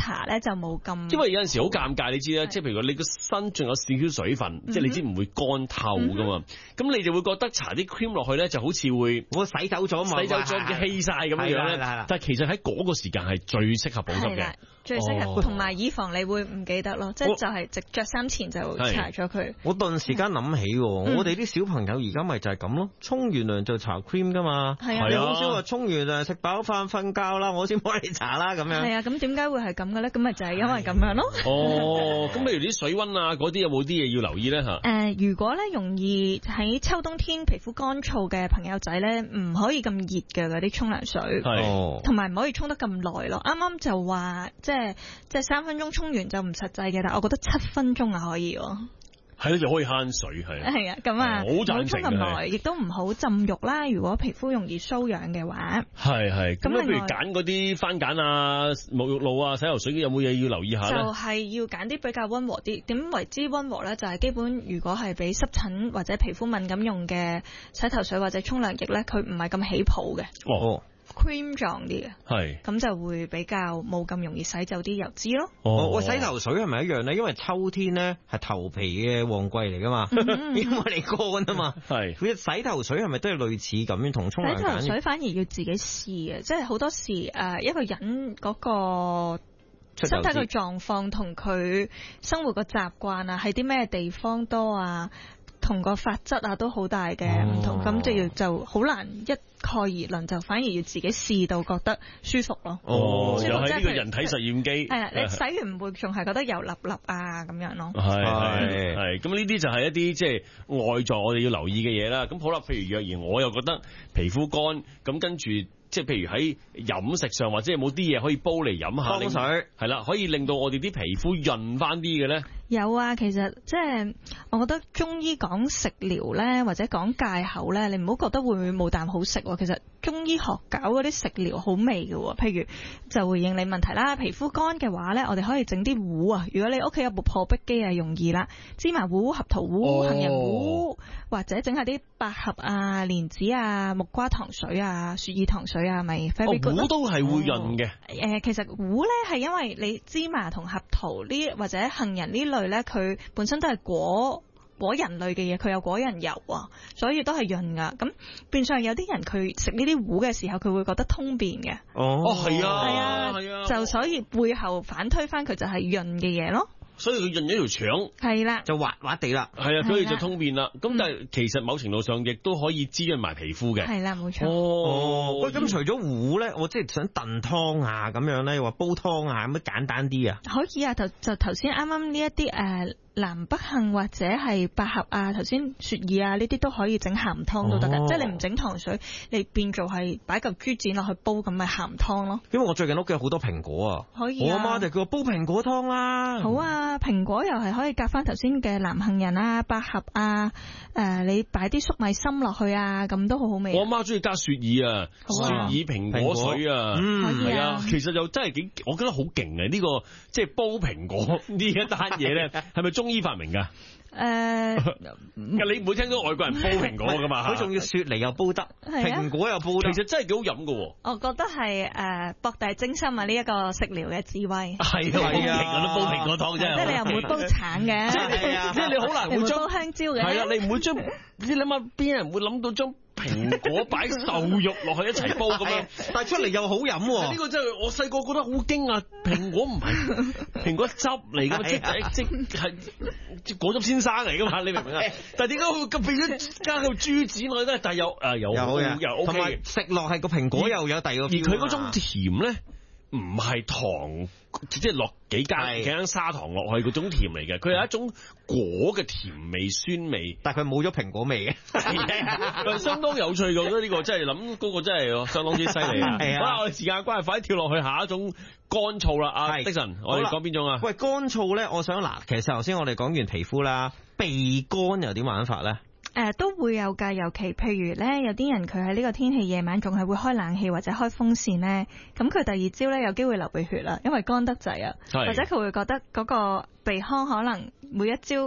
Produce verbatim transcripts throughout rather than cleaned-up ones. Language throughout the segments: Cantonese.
搽咧就冇咁。 因為有陣時好尷尬，你知啦，即係譬如你個身仲有少少水分，即係你知唔會乾透噶嘛，咁你就會覺得搽啲 cream 落去咧就好似會我洗走咗嘛， 洗走咗嘅氣晒咁樣樣咧。但係其實喺嗰個時間係最適合保濕嘅， 最適合同埋以防你會唔記得咯，即係就係直着衫前就搽咗佢。 我頓時間諗起，我哋啲小朋友而家咪就係咁咯，沖完涼就搽 cream 噶嘛， 係啊， 你好少話沖完涼食飽飯瞓覺啦，我先幫你搽啦咁樣。 係啊，咁點解會係咁嘅咧？咁咪就係因為咁樣咯。 哦，咁譬如啲水溫啊嗰啲有冇啲嘢要留意咧吓？ 誒，如果咧容易喺秋冬天皮膚乾燥嘅朋友仔咧，唔可以咁熱嘅嗰啲沖涼水， 係， 同埋唔可以沖得咁耐咯。啱啱就話即係即係三分鐘沖完就唔實際嘅，但係我覺得七分鐘啊可以。 係咯，就可以慳水係。 係啊，咁啊，唔好沖咁耐，亦都唔好浸浴啦。如果皮膚容易瘙癢嘅話， 係係。咁譬如揀嗰啲番梘啊、沐浴露啊、洗頭水，有冇嘢要留意下咧？就係要揀啲比較溫和啲。點為之溫和咧？就係、是、基本如果係俾濕疹或者皮膚敏感用嘅洗頭水或者沖涼液咧，佢唔係咁起泡嘅。 哦。 cream 狀啲嘅， 係咁就會比較冇咁容易洗走啲油脂咯。 哦，喂，洗頭水係咪一樣咧？因為秋天咧係頭皮嘅旺季嚟噶嘛，嗯、因為你乾啊嘛。係，佢洗頭水係咪都係類似咁樣同沖涼？洗頭水反而要自己試嘅，即係好多時誒、呃、一個人嗰個身體嘅狀況同佢生活嘅習慣啊，喺啲咩地方多啊，同個髮質啊都好大嘅唔同，咁、哦、就要就好難一概而論，就反而要自己試到覺得舒服咯。 哦，又係呢個人體實驗機。 係啊，你洗完唔會仲係覺得油粒粒啊咁樣咯。 係係係，咁呢啲就係一啲即係外在我哋要留意嘅嘢啦。咁好啦，譬如若然我又覺得皮膚乾，咁跟住。即係譬如喺飲食上或者有冇啲嘢可以煲嚟飲下， 湯水係啦，可以令到我哋啲皮膚潤翻啲嘅咧。 有啊，其實即係我覺得中醫講食療咧，或者講戒口咧，你唔好覺得會唔會冇啖好食。其實中醫學搞嗰啲食療好味嘅，譬如就回應你問題啦，皮膚乾嘅話咧，我哋可以整啲糊啊。如果你屋企有部破壁機啊，容易啦，芝麻糊、合桃糊、杏仁糊，或者整下啲百合啊、蓮子啊、木瓜糖水啊、雪耳糖水。水啊，咪哦，糊都係會潤嘅。 誒，其實糊咧係因為你芝麻同合桃呢或者杏仁呢類咧，佢本身都係果果仁類嘅嘢，佢有果仁油啊，所以都係潤噶。咁變相有啲人佢食呢啲糊嘅時候，佢會覺得通便嘅。 哦，係啊， 係啊，係啊，就所以背後反推翻佢就係潤嘅嘢咯。 所以佢潤咗條腸， 係啦， 就滑滑地啦， 係啊，所以就通便啦。咁但係其實某程度上亦都可以滋潤埋皮膚嘅， 係啦，冇錯。 哦， 喂，咁除咗糊咧，我即係想燉湯啊，咁樣咧，話煲湯啊，咁樣簡單啲啊？ 可以啊，就就頭先啱啱呢一啲誒南北杏或者係百合啊，頭先雪耳啊呢啲都可以整鹹湯都得㗎，即係你唔整糖水，你變做係擺嚿豬展落去煲咁咪鹹湯咯。 因為我最近屋企有好多蘋果啊， 可以啊， 我阿媽就叫我煲蘋果湯啦。 好啊。蘋果又係可以夾翻頭先嘅南杏仁啊、百合啊，誒、呃，你擺啲粟米芯落去啊，咁都好好味。 我阿媽中意加雪耳啊，雪耳蘋果水啊，嗯，係啊，其實又真係幾，我覺得好勁啊！呢、這個即係煲蘋果呢一單嘢咧，係咪中醫發明噶？誒、呃，你唔會聽到外國人煲蘋果噶嘛？ 佢仲要雪梨又煲得，蘋果又煲得， 其實真係幾好飲噶。 我覺得係誒博大精深啊！呢、這、一個食療嘅智慧係係啊，都煲蘋果湯啫。 即係你又唔會煲橙嘅， 即係你好難會將煲香蕉嘅。 係啊，你唔會將你諗下邊人會諗到將蘋果擺瘦肉落去一齊煲咁樣， 但係出嚟又好飲。 呢個真係我細個覺得好驚訝，蘋果唔係蘋果汁嚟噶嘛，即即係果汁先生嚟噶嘛，你明唔明啊？但係點解會咁變咗加個豬子落去咧？但係有誒有有嘅， 又 OK 嘅， 食落係個蘋果又有第二個，而佢嗰種甜咧唔係糖，即係落幾間幾間砂糖落去嗰種甜嚟嘅，佢係一種果嘅甜味酸味， 但係佢冇咗蘋果味嘅， 相當有趣嘅。我覺得呢個真係諗嗰個真係相當之犀利啊！好啦，我哋時間關係，快啲跳落去下一種乾燥啦。阿的神，我哋講邊種啊？ 喂，乾燥咧，我想嗱，其實頭先我哋講完皮膚啦，鼻乾又點玩法咧？ 誒、呃、都會有㗎，尤其譬如咧，有啲人佢喺呢個天氣夜晚仲係會開冷氣或者開風扇咧，咁佢第二朝咧有機會流鼻血啦，因為乾得滯啊，或者佢會覺得嗰個鼻腔可能每一朝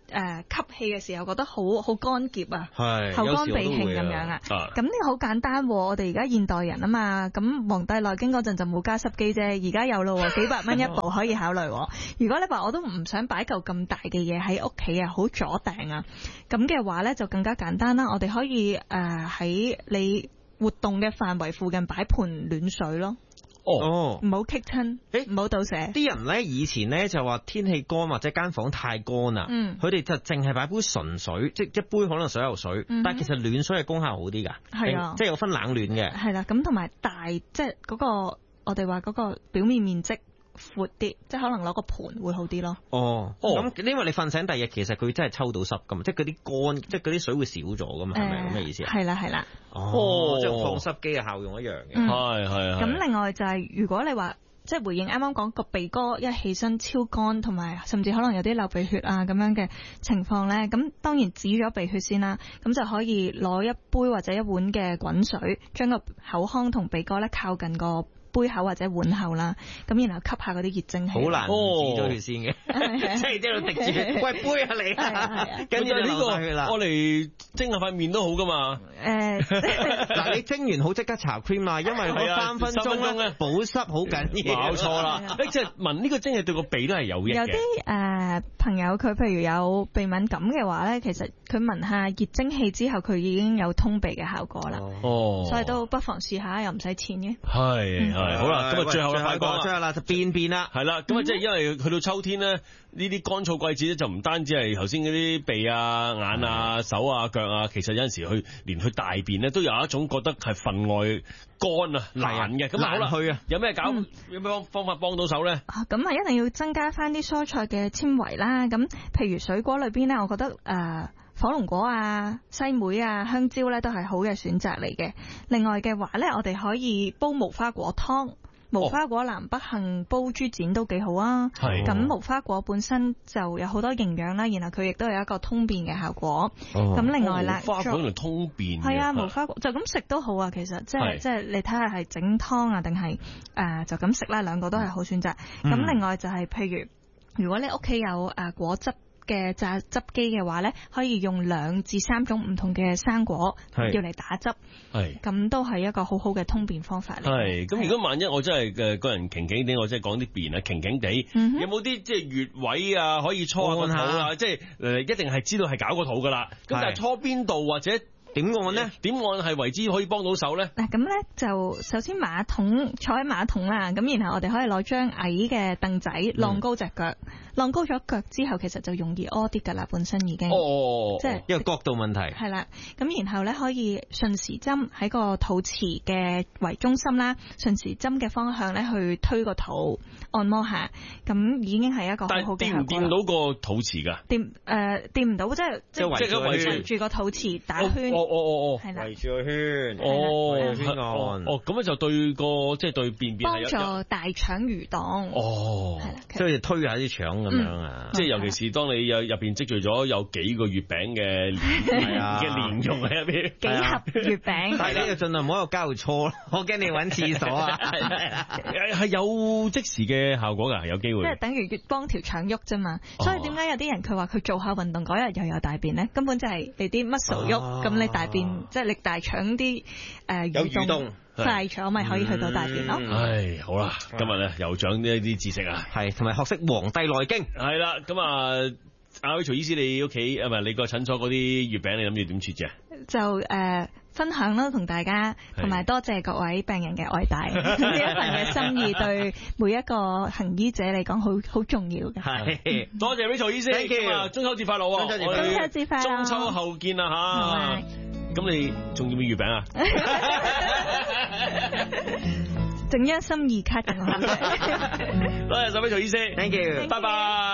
誒吸氣嘅時候覺得好好乾澀啊，口乾鼻興咁樣啊。咁呢個好簡單，我哋而家現代人啊嘛，咁《黃帝內經》嗰陣就冇加濕機啫，而家有咯，幾百蚊一部可以考慮。如果你話我都唔想擺嚿咁大嘅嘢喺屋企啊，好阻埞啊，咁嘅話咧就更加簡單啦。我哋可以誒喺、呃、你活動嘅範圍附近擺盆暖水咯。哦，唔好棘親，誒，唔好倒瀉。 啲人咧以前咧就話天氣乾或者間房太乾啦，嗯，佢哋就淨係擺杯純水，即係一杯可能水喉水，嗯、但係其實暖水嘅功效好啲噶，係啊，即係有分冷暖嘅。 係啦，咁同埋大，即係嗰個我哋話嗰個表面面積闊啲，即係可能攞個盤會好啲咯。哦， 咁、哦、因為你瞓醒第二日，其實佢真係抽到濕噶嘛，即係嗰啲乾，即係嗰啲水會少咗噶嘛，係咪咁嘅意思啊？ 係啦係啦。 哦，即係放濕機嘅效用一樣嘅。 係係係。 咁另外就係、是、如果你話即係回應啱啱講個鼻哥一起身超乾，同埋甚至可能有啲流鼻血啊咁樣嘅情況咧，咁當然止咗鼻血先啦，咁就可以攞一杯或者一碗嘅滾水，將個口腔同鼻哥咧靠近個杯口或者碗口啦，咁然後吸下嗰啲熱蒸氣， 好難止咗血先嘅，即係即係度滴住，喂杯啊你啊，跟住呢個我嚟蒸下塊面都好噶嘛。 誒， 嗱你蒸完好即刻搽 cream 啊，因為嗰三分鐘咧保濕好緊要。 冇錯啦，你即係聞呢個蒸氣對個鼻都係有益嘅。 有啲誒朋友佢譬如有鼻敏感嘅話咧，其實佢聞下熱蒸氣之後，佢已經有通鼻嘅效果啦。哦，所以都不妨試下，又唔使錢嘅。 係。好啦，咁啊最後啦，快講最後啦，就變變啦， 係啦，咁啊即係因為去到秋天咧，呢啲乾燥季節咧就唔單止係頭先嗰啲鼻啊、眼啊、手啊、腳啊，其實有陣時去連去大便咧都有一種覺得係分外乾啊難嘅，咁好啦，去啊，有咩搞？嗯、有咩方法幫到手咧？ 咁啊一定要增加翻啲蔬菜嘅纖維啦，咁譬如水果裏邊咧，我覺得誒。呃火龍果啊、西梅啊、香蕉咧都係好嘅選擇嚟嘅。另外嘅話咧，我哋可以煲無花果湯，無花果南北杏煲豬展都幾好啊。係。咁無花果本身就有好多營養啦，然後佢亦都有一個通便嘅效果。咁、哦、另外啦， 無花果嚟通便。 係啊，無花果就咁食都好啊。其實即係即係你睇下係整湯啊，定係誒就咁食啦，兩個都係好選擇。咁、嗯、另外就係、是、譬如如果你屋企有誒果汁嘅榨汁機嘅話咧，可以用兩至三種唔同嘅生果要嚟打汁，係咁都係一個好好嘅通便方法嚟。係咁，如果萬一我真係嘅個人擎擎地，我真係講啲便啊，擎擎地，嗯、有冇啲即係穴位啊，可以搓個肚啊？即係誒，一定係知道係搞個肚噶啦。咁但係搓邊度或者？點按呢？點按係為之可以幫到手咧？ 嗱，咁咧就首先馬桶坐喺馬桶啦，咁然後我哋可以攞張矮嘅凳仔晾高隻腳，晾、嗯、高咗腳之後，其實就容易屙啲噶啦，本身已經哦，即係一個角度問題。 係啦，咁然後咧可以順時針喺個肚臍嘅為中心啦，順時針嘅方向咧去推個肚按摩下，咁已經係一個好好嘅效果。 但係掂唔掂到個肚臍噶？ 掂誒，掂唔到，即係即係圍住個肚臍打圈。 哦哦哦， 係啦， 圍住個圈， 哦， 圈按， 哦，咁樣就對個即係對便便幫助大腸蠕動， 哦， 係啦， 即係推下啲腸咁樣啊， 即係尤其是當你有入邊積聚咗有幾個月餅嘅嘅蓮蓉喺入邊， 幾盒月餅， 但係你就盡量唔好喺度交錯咯，我驚你搵廁所啊， 係有即時嘅效果噶，有機會， 即係等於幫條腸喐啫嘛，所以點解有啲人佢話佢做下運動嗰日又有大便咧？根本就係你啲 muscle 喐，咁你大便即係你大腸啲誒蠕動，大腸咪可以去到大便咯。 唉，好啦，今日咧又長呢一啲知識啊， 係同埋學識《黃帝內經》。 係啦，咁啊，阿徐醫師，你屋企啊唔係你個診所嗰啲月餅，你諗住點設置啊？ 就誒、呃、分享啦，同大家，同埋多謝各位病人嘅愛戴，呢一份嘅心意對每一個行醫者嚟講好好重要嘅。 係，多謝 Rachel 醫師， Thank you， 中秋節快樂， 中秋節快樂，中秋節快樂， 中秋後見啦吓。咁你仲要唔要月餅啊？ 整一心二卡嘅我。 多謝晒 Rachel 醫師 ，Thank you， 拜拜。